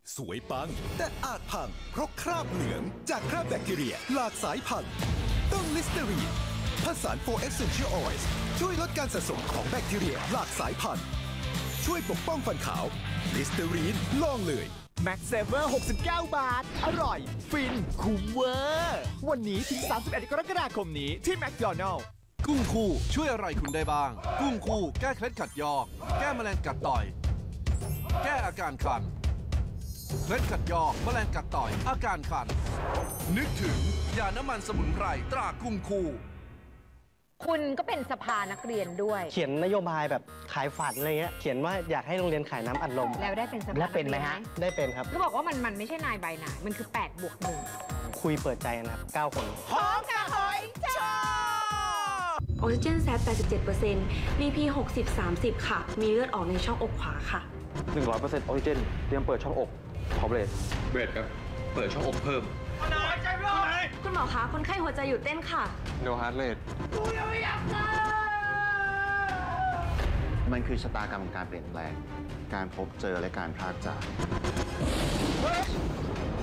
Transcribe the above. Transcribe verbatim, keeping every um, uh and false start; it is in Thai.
สวยปังแต่อาจพังเพราะคราบเหลืองจากคราบแบคทีเรียหลากสายพันธุ์ต้องลิสเตอรีนผสานโฟร์ Essential Oils ช่วยลดการสะสมของแบคทีเรียหลากสายพันธุ์ช่วยปกป้องฟันขาวลิสเตอรีนลองเลย Max Saver หกสิบเก้า บาท อร่อย ฟิน คุ้มเวอร์ วันนี้ถึง สามสิบเอ็ด กรกฎาคมนี้ที่ McDonald's กุ้งคู่ช่วยอะไรคุณได้บ้าง กุ้งคู่แก้เคล็ดขัดยอก แก้แมลงกัดต่อย แก้อาการคันเคล็ดขัดยอกแมลงกัดต่อย อาการคัน นึกถึงยาน้ำมันสมุนไพรตรากุ้งคู่คุณก็เป็นสภานักเรียนด้วยเขียนนโยบายแบบขายฝันอะไรเงี้ย เขียนว่าอยากให้โรงเรียนขายน้ำอัดลมแล้วได้เป็นสภาแล้วเป็นไหมฮะ ได้เป็นครับก็บอกว่ามันมันไม่ใช่นายใบหนายมันคือแปดบวกหนึ่งคุยเปิดใจกันครับเก้าคนพร้อมกับหอยจอออกซิเจนแซด แปดสิบเจ็ดเปอร์เซ็นต์ บี พี หกสิบ สามสิบ ค่ะ มีเลือดออกในช่องอกขวาค่ะหนึ่งร้อยเปอร์เซ็นต์ ออกซิเจน เตรียมเปิดช่องอกพอเบรดเบรดครับ เปิดช่องอกเพิ่มคุณหมอคะ คนไข้หัวใจหยุดเต้นค่ะ no heart rate มันคือชะตากรรมของการเปลี่ยนแปลง การพบเจอและการพลากจาก